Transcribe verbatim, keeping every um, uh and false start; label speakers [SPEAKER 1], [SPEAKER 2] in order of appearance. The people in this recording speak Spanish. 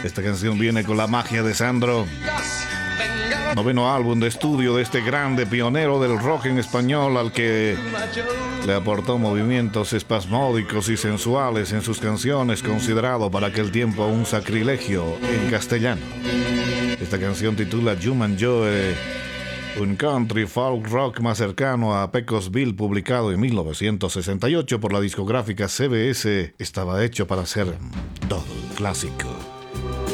[SPEAKER 1] Esta canción viene con la magia de Sandro. Noveno álbum de estudio de este grande pionero del rock en español, al que le aportó movimientos espasmódicos y sensuales en sus canciones, considerado para aquel tiempo un sacrilegio en castellano. Esta canción titula Human Joe, un country folk rock más cercano a Pecosville, publicado en mil novecientos sesenta y ocho por la discográfica C B S. Estaba hecho para ser todo clásico.